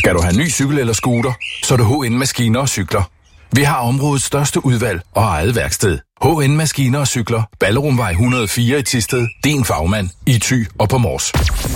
Skal du have ny cykel eller scooter, så er det HN Maskiner og Cykler. Vi har områdets største udvalg og eget værksted. HN Maskiner og Cykler. Ballerumvej 104 i Thisted. Din fagmand i Thy og på Mors.